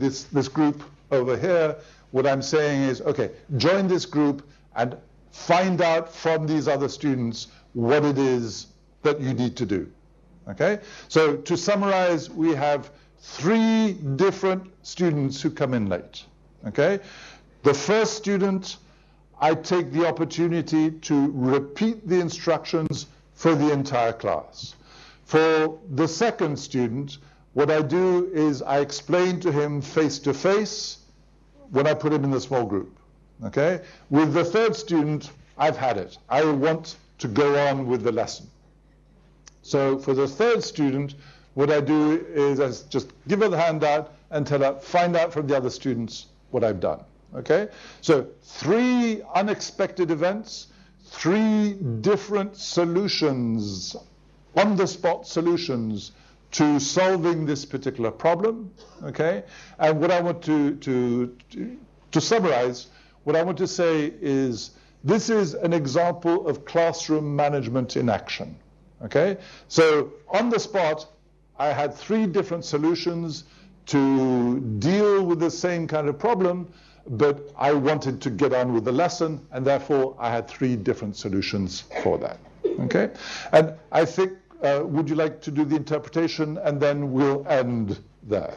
this group over here, what I'm saying is, okay, join this group and find out from these other students what it is that you need to do. Okay? So to summarize, we have 3 different students who come in late. Okay? The first student, I take the opportunity to repeat the instructions for the entire class. For the second student, what I do is I explain to him face to face when I put him in the small group. Okay? With the third student, I've had it. I want to go on with the lesson. So for the third student, what I do is I just give her the handout and tell her, find out from the other students what I've done. Okay? So 3 unexpected events, 3 different solutions, on-the-spot solutions to solving this particular problem. Okay? And what I want to summarize, what I want to say is this is an example of classroom management in action. Okay? So on the spot, I had 3 different solutions to deal with the same kind of problem, but I wanted to get on with the lesson, and therefore I had 3 different solutions for that. Okay? And I think, would you like to do the interpretation, and then we'll end there.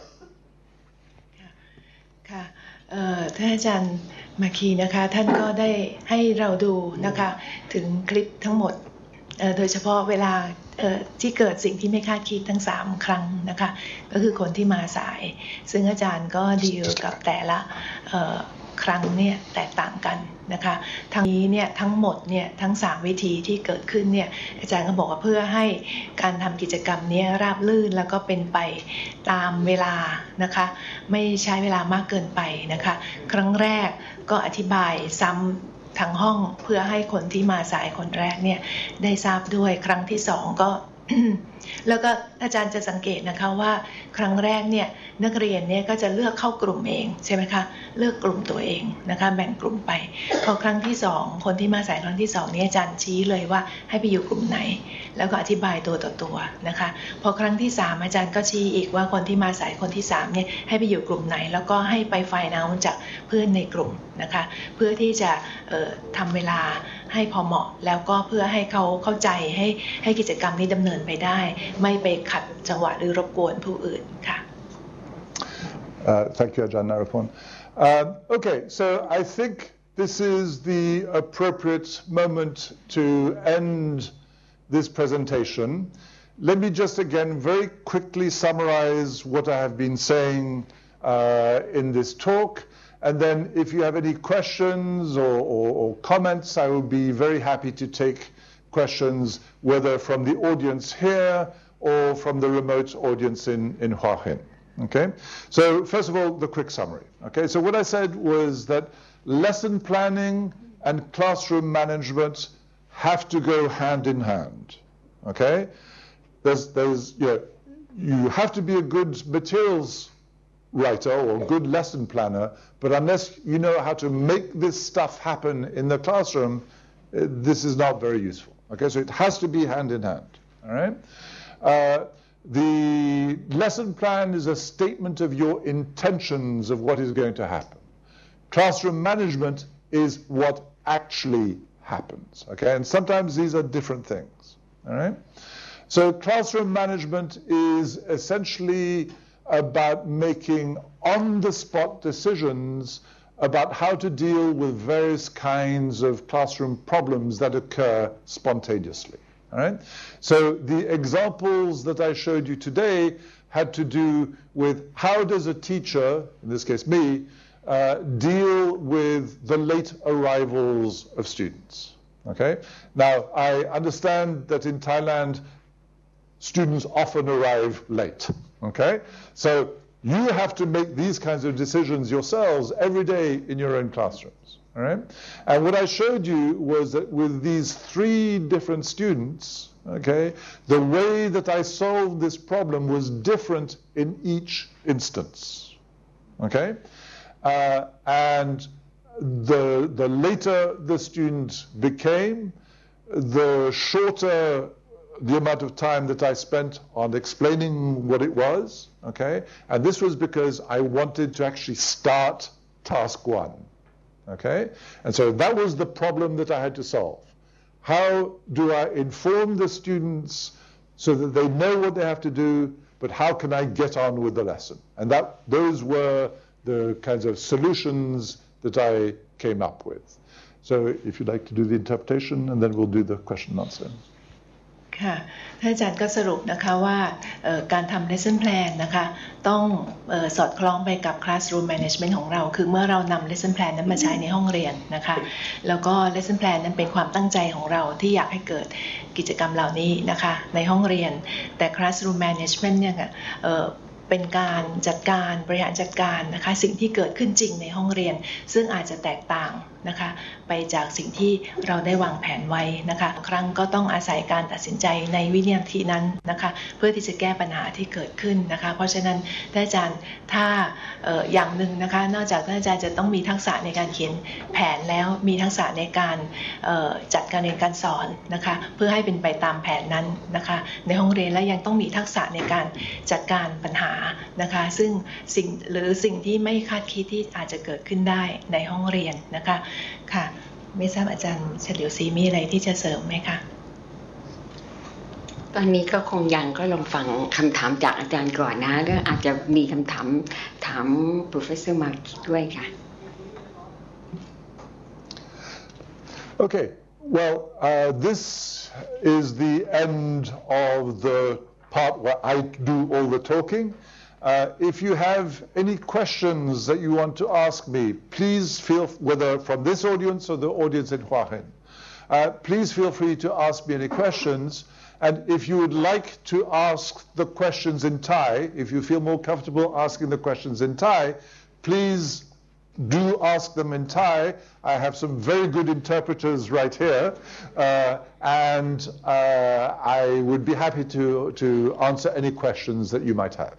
ท่านอาจารย์มาคีนะคะท่านก็ได้ให้เราดูนะคะถึงคลิปทั้งหมดโดยเฉพาะเวลาที่เกิดสิ่งที่ไม่คาดคิดทั้ง3ครั้งนะคะก็คือคนที่มาสายซึ่งอาจารย์ก็ดีลกับแต่ละครั้งเนี่ยแตกต่างกันนะคะทั้งนี้เนี่ยทั้งหมดเนี่ยทั้ง3วิธีที่เกิดขึ้นเนี่ยอาจารย์ก็บอกว่าเพื่อให้การทำกิจกรรมนี้ราบรื่นแล้วก็เป็นไปตามเวลานะคะไม่ใช้เวลามากเกินไปนะคะครั้งแรกก็อธิบายซ้ำทั้งห้องเพื่อให้คนที่มาสายคนแรกเนี่ยได้ทราบด้วยครั้งที่2ก็ แล้วก็อาจารย์จะสังเกตนะคะว่าครั้งแรกเนี่ยนักเรียนเนี่ยก็จะเลือกเข้ากลุ่มเองใช่ไหมคะเลือกกลุ่มตัวเองนะคะแบ่งกลุ่มไปพอครั้งที่2คนที่มาสายครั้งที่2เนี่ยอาจารย์ชี้เลยว่าให้ไปอยู่กลุ่มไหนแล้วก็อธิบายตัวต่อตัวนะคะพอครั้งที่3อาจารย์ก็ชี้อีกว่าคนที่มาสายคนที่3เนี่ยให้ไปอยู่กลุ่มไหนแล้วก็ให้ไปไฟล์เอาท์จากเพื่อนในกลุ่มนะคะเพื่อที่จะทำเวลาให้พอเหมาะแล้วก็เพื่อให้เขาเข้าใจให้กิจกรรมนี้ดำเนินไปได้ไม่ไปขัดจังหวะหรือรบกวนผู้อื่นค่ะ Thank you, Ajahn Narapon. Okay, so I think this is the appropriate moment to end this presentation. Let me just again very quickly summarize what I have been saying in this talk. And then if you have any questions or comments, I will be very happy to take questions, whether from the audience here or from the remote audience in Hua Hin. Okay, so first of all, the quick summary. Okay, so what I said was that lesson planning and classroom management have to go hand in hand. Okay, you have to be a good materials writer or good lesson planner, but unless you know how to make this stuff happen in the classroom, this is not very useful. Okay, so it has to be hand in hand. All right. The lesson plan is a statement of your intentions of what is going to happen. Classroom management is what actually happens. Okay, and sometimes these are different things. All right. So classroom management is essentially about making on-the-spot decisions about how to deal with various kinds of classroom problems that occur spontaneously. All right? So the examples that I showed you today had to do with how does a teacher, in this case me, deal with the late arrivals of students. Okay? Now, I understand that in Thailand, students often arrive late. Okay? So you have to make these kinds of decisions yourselves every day in your own classrooms. All right? And what I showed you was that with these 3 different students, okay, the way that I solved this problem was different in each instance. Okay? And the later the student became, the shorter the amount of time that I spent on explaining what it was, okay? And this was because I wanted to actually start task one, okay? And so that was the problem that I had to solve. How do I inform the students so that they know what they have to do, but how can I get on with the lesson? And those were the kinds of solutions that I came up with. So if you'd like to do the interpretation, and then we'll do the question and answer. ค่ะท่านอาจารย์ก็สรุปนะคะว่าการทำ lesson plan นะคะต้องสอดคล้องไปกับ classroom management ของเราคือเมื่อเรานำ lesson plan นั้นมาใช้ในห้องเรียนนะคะแล้วก็ lesson plan นั้นเป็นความตั้งใจของเราที่อยากให้เกิดกิจกรรมเหล่านี้นะคะในห้องเรียนแต่ classroom management เนี่ยเป็นการจัดการบริหารจัดการนะคะสิ่งที่เกิดขึ้นจริงในห้องเรียนซึ่งอาจจะแตกต่างนะคะไปจากสิ่งที่เราได้วางแผนไว้นะคะครั้งก็ต้องอาศัยการตัดสินใจในวินาทีนั้นนะคะเพื่อที่จะแก้ปัญหาที่เกิดขึ้นนะคะเพราะฉะนั้นท่านอาจารย์ถ้าอย่างหนึ่งนะคะนอกจากท่านอาจารย์จะต้องมีทักษะในการเขียนแผนแล้วมีทักษะในการจัดการเรียนการสอนนะคะเพื่อให้เป็นไปตามแผนนั้นนะคะในห้องเรียนและยังต้องมีทักษะในการจัดการปัญหานะคะซึ่งสิ่งที่ไม่คาดคิดที่อาจจะเกิดขึ้นได้ในห้องเรียนนะคะค่ะไม่ทราบอาจารย์เฉลียวศรีมีอะไรที่จะเสริมไหมคะตอนนี้ก็คงยังก็ลองฟังคำถามจากอาจารย์ก่อนนะแล้วอาจจะมีคำถามถาม Professor Mark ด้วยค่ะ Okay, well, this is the end of the part where I do all the talking. If you have any questions that you want to ask me, please feel, whether from this audience or the audience in Hua Hin, please feel free to ask me any questions. And if you would like to ask the questions in Thai, if you feel more comfortable asking the questions in Thai, please do ask them in Thai. I have some very good interpreters right here, and I would be happy to answer any questions that you might have.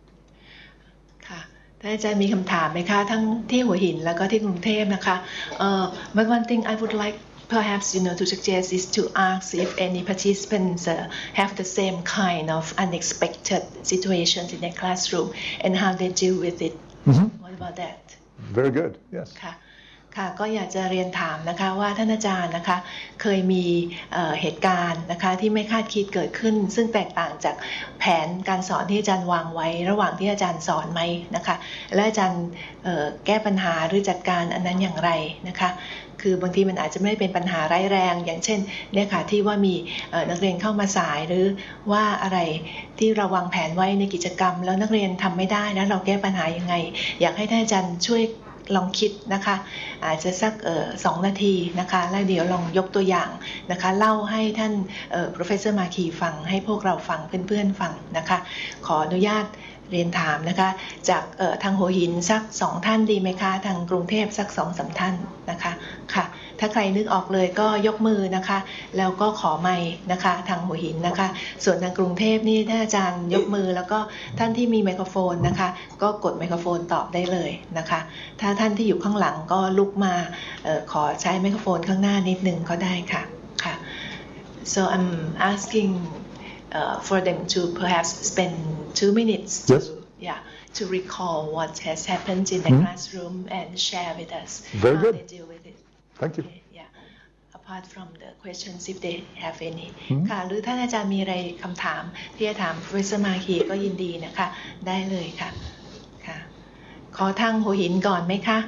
ท่านอาจารย์มีคำถามไหมคะทั้งที่หัวหินแล้วก็ที่กรุงเทพนะคะbut one thing I would like perhaps to suggest is to ask if any participants have the same kind of unexpected situations in their classroom and how they deal with it. What about that? Very good. Yes. ค่ะก็อยากจะเรียนถามนะคะว่าท่านอาจารย์นะคะเคยมีเหตุการณ์นะคะที่ไม่คาดคิดเกิดขึ้นซึ่งแตกต่างจากแผนการสอนที่อาจารย์วางไว้ระหว่างที่อาจารย์สอนไหมนะคะและอาจารย์แก้ปัญหาหรือจัดการอันนั้นอย่างไรนะคะคือบางทีมันอาจจะไม่ได้เป็นปัญหาร้ายแรงอย่างเช่นเนี่ยค่ะที่ว่ามีนักเรียนเข้ามาสายหรือว่าอะไรที่เราวางแผนไว้ในกิจกรรมแล้วนักเรียนทำไม่ได้แล้วเราแก้ปัญหายังไงอยากให้ท่านอาจารย์ช่วยลองคิดนะคะอาจจะสัก2 นาทีนะคะแล้วเดี๋ยวลองยกตัวอย่างนะคะเล่าให้ท่านProfessor Markey ฟังให้พวกเราฟังเพื่อนๆฟังนะคะขออนุญาตเรียนถามนะคะจากทางหัวหินสัก2 ท่านดีไหมคะทางกรุงเทพสัก2-3 ท่านนะคะค่ะถ้าใครนึกออกเลยก็ยกมือนะคะแล้วก็ขอไมค์นะคะทางหัวหินนะคะส่วนทางกรุงเทพนี่ท่านอาจารย์ยกมือแล้วก็ท่านที่มีไมโครโฟนนะคะก็กดไมโครโฟนตอบได้เลยนะคะถ้าท่านที่อยู่ข้างหลังก็ลุกมาขอใช้ไมโครโฟนข้างหน้านิดนึงก็ได้ค่ะค่ะ so I'm asking for them to perhaps spend 2 minutes to recall what has happened in the classroom and share with us Very how good. they deal with it. Thank you. Apart from the questions if they have any ค่ะหรือท่านอาจารย์มีอะไรคำถามที่จะถาม Professor Markey ก็ยินดีนะคะได้เลยค่ะค่ะขอทางหัวหินก่อนไหมคะ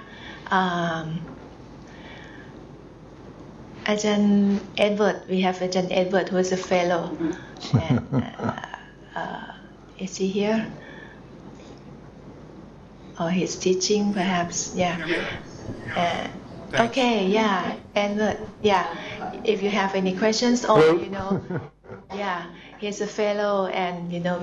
อาจารย์ Edward we have อาจารย์ Edward who is a fellow and is he here or he's teaching perhaps okay Edward if you have any questions or he's a fellow and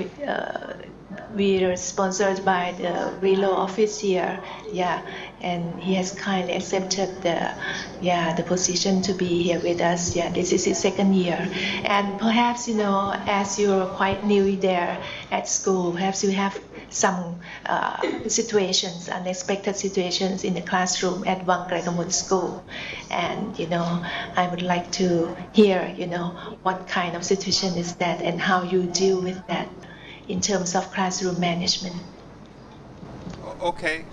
we are sponsored by the Relo office here and he has kindly accepted the position to be here with us this is his 2nd year and perhaps as you're quite new there at school perhaps you have some situations, unexpected situations in the classroom at Wang Krekamun School, and I would like to hear what kind of situation is that and how you deal with that in terms of classroom management. Okay.